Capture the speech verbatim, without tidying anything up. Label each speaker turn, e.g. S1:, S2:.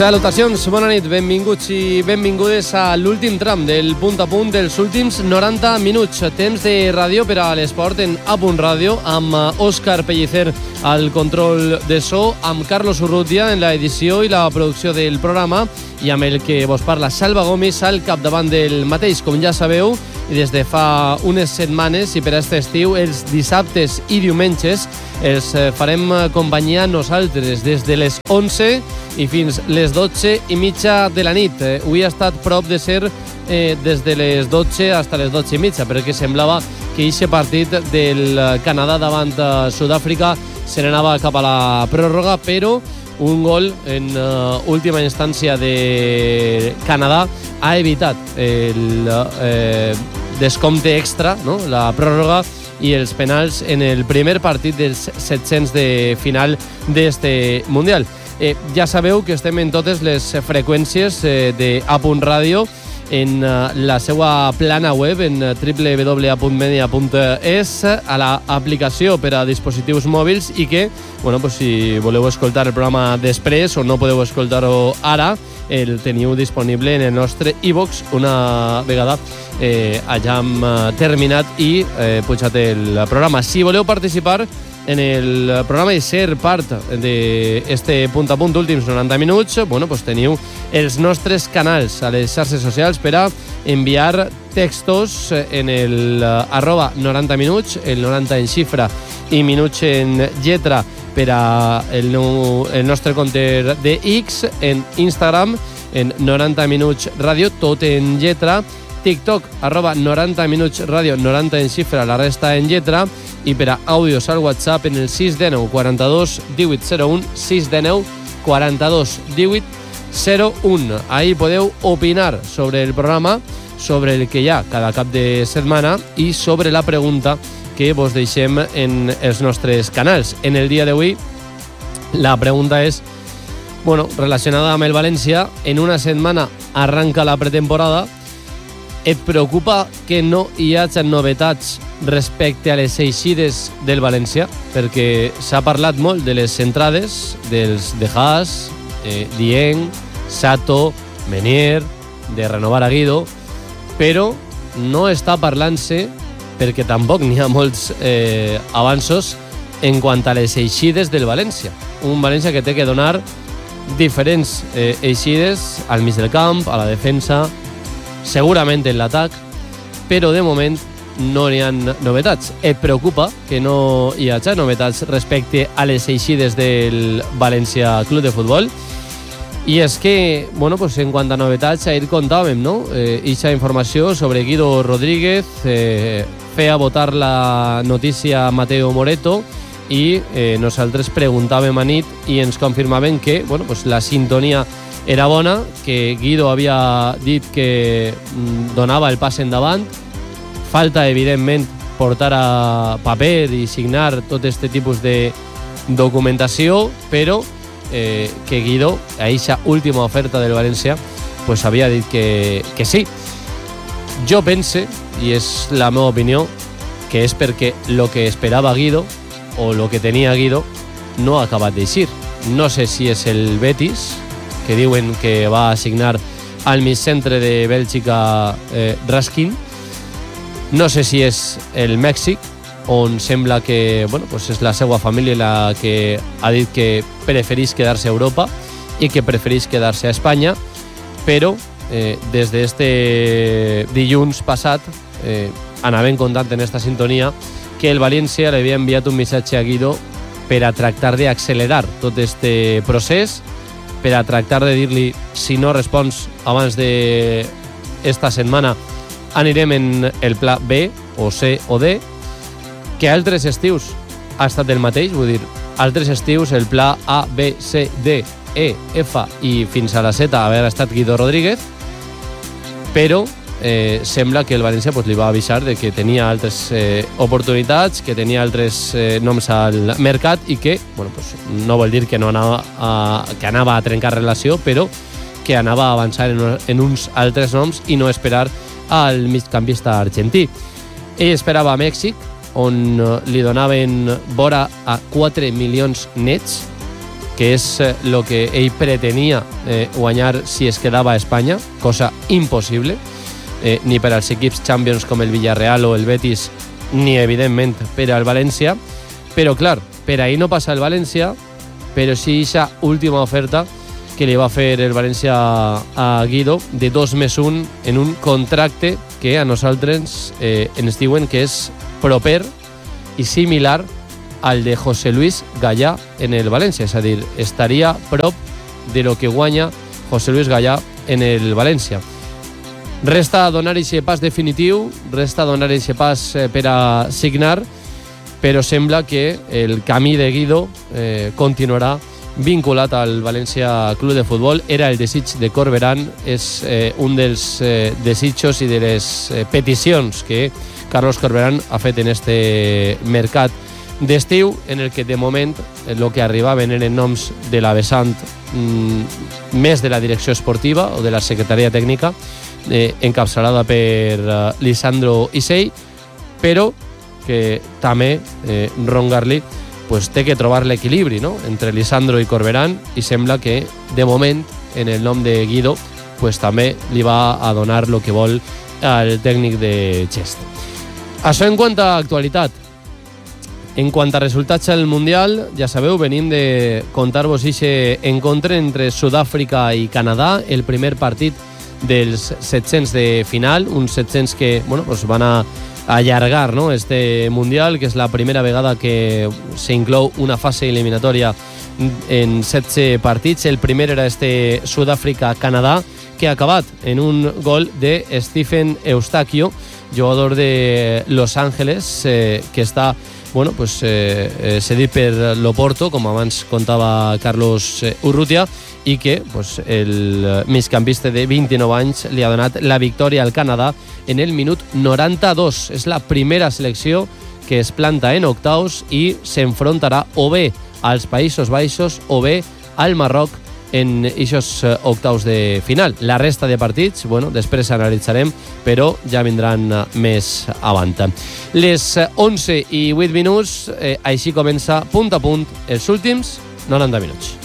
S1: Salutacions, bona nit, benvinguts i benvingudes a l'últim tram del punt a punt dels últims noranta minuts. Temps de ràdio per a l'esport en A Punt Ràdio, amb Òscar Pellicer al control de so, amb Carlos Urrutia en l'edició i la producció del programa i amb el que vos parla Salva Gomis al capdavant del mateix. Com ja sabeu, i des de fa unes setmanes i per a aquest estiu, els dissabtes i diumenges els farem companyia nosaltres des de les onze i fins les dotze i mitja de la nit. Eh, avui ha estat prop de ser eh, des de les dotze fins a les dotze i mitja, perquè semblava que aquest partit del Canadà davant uh, Sud-àfrica se n'anava cap a la pròrroga, però un gol en uh, última instància de Canadà ha evitat el eh, descompte extra, no? La pròrroga i els penals en el primer partit dels set-cents de final d'este Mundial. Eh, ja sabeu que estem en totes les freqüències eh, de A Punt Ràdio, en uh, la seva plana web en w w w punt media punt es, a l'aplicació per a dispositius mòbils, i que, bueno, pues, si voleu escoltar el programa després o no podeu escoltar-ho ara, el teniu disponible en el nostre iVox una vegada eh, hàgim terminat i eh, pujat el programa. Si voleu participar en el programa i ser part d'este punt a punt últims noranta minuts, bueno, pues teniu els nostres canals a les xarxes socials per a enviar textos en el arroba noranta minuts, el noranta en xifra i minuts en lletra per a el, nou, el nostre compte de X, en Instagram, en noranta minuts ràdio, tot en lletra, TikTok, arroba noranta minuts ràdio, noranta en xifra, la resta en lletra, i per a àudios al WhatsApp en el sis de nou quaranta-dos divuit zero un, sis de nou quaranta-dos divuit zero un. Ahí podeu opinar sobre el programa, sobre el que hi ha cada cap de setmana i sobre la pregunta que vos deixem en els nostres canals. En el dia d'avui la pregunta és, bueno, relacionada amb el València. En una setmana arranca la pretemporada. Et preocupa que no hi hagi novetats respecte a les eixides del València? Perquè s'ha parlat molt de les entrades dels de Haas, eh, Dieng, Sato, Menier, de renovar a Guido, però no està parlant-se, perquè tampoc n'hi ha molts eh, avanços en quant a les eixides del València. Un València que té que donar diferents eh, eixides al mig del camp, a la defensa, segurament en l'atac, però de moment no n'hi ha novetats. Et preocupa que no hi hagi novetats respecte a les eixides del València Club de Futbol? I és que, bueno, pues en quant a novetats, ahir contàvem, no? Eh, ixa informació sobre Guido Rodríguez, eh, feia votar la notícia Mateo Moreto, i eh, nosaltres preguntàvem a nit i ens confirmaven que, bueno, pues la sintonia era bona, que Guido havia dit que donava el pas endavant. Falta, evidentment, portar a paper i signar tot aquest tipus de documentació, però eh, que Guido, a aquesta última oferta del València, pues havia dit que, que sí. Jo pense, i és la meva opinió, que és perquè el que esperava Guido o el que tenia Guido no ha acabat d'eixir. No sé si és el Betis, que diuen que va assignar al migcentre de Bèlgica eh, Raskin. No sé si és el Mèxic, on sembla que, bueno, pues és la seva família la que ha dit que preferís quedar-se a Europa i que preferís quedar-se a Espanya, però eh, des d'este dilluns passat eh, anaven contant en esta sintonia que el València li havia enviat un missatge a Guido per a tractar d'accelerar tot este procés, per a tractar de dir-li, si no respons abans d'esta setmana, anirem en el pla B, o C o D, que altres estius ha estat el mateix, vull dir, altres estius el pla A, B, C, D, E, F i fins a la Z haver estat Guido Rodríguez, però eh, sembla que el València pues, li va avisar de que tenia altres eh, oportunitats, que tenia altres eh, noms al mercat i que, bueno, pues, no vol dir que no anava a, que anava a trencar relació, però que anava a avançar en, en uns altres noms i no esperar al migcampista argentí. Ell esperava a Mèxic, on li donaven vora a quatre milions nets, que és el que ell pretenia eh, guanyar si es quedava a Espanya, cosa impossible, eh, ni per als equips Champions com el Villarreal o el Betis, ni evidentment per al València, però clar, per ahí no passa el València, però sí aquesta última oferta que li va fer el València a Guido de dos més un en un contracte que a nosaltres eh, ens diuen que és proper i similar al de José Luis Gallà en el València, és a dir, estaria prop de lo que guanya José Luis Gallà en el València. Resta donar aquest pas definitiu, resta donar aquest pas eh, per a signar, però sembla que el camí de Guido eh, continuarà vinculat al València Club de Futbol. Era el desig de Corberán, és eh, un dels eh, desitjos i de les eh, peticions que Carlos Corberán ha fet en este mercat d'estiu, en el que de moment el que arribaven eren noms de la vessant mm, més de la direcció esportiva o de la secretaria tècnica eh, encapçalada per uh, Lisandro Isei, però que també eh, Ron Garli pues, té que trobar l'equilibri, no?, entre Lisandro i Corberán, i sembla que de moment en el nom de Guido pues, també li va a donar el que vol al tècnic de Xest. Això en quant a actualitat. En quant a resultats al Mundial, ja sabeu, venim de contar-vos aquest encontre entre Sud-àfrica i Canadà, el primer partit dels set-cents de final, uns set-cents que bueno, pues van a allargar, ¿no?, este Mundial, que és la primera vegada que s'inclou una fase eliminatòria en setze partits. El primer era este Sud-àfrica-Canadà, que ha acabat en un gol de Stephen Eustachio, jugador de Los Ángeles, eh, que està bueno, pues, eh, eh, cedit per l'Oporto, com abans contava Carlos eh, Urrutia, i que pues, el migcampista de vint-i-nou anys li ha donat la victòria al Canadà en el minut noranta-dos. És la primera selecció que es planta en octaus i s'enfrontarà o bé als Països Baixos o bé al Marroc en aquests octaus de final. La resta de partits, bueno, després analitzarem, però ja vindran més avant. Les onze i vuit minuts, eh, així comença punt a punt els últims noranta minuts.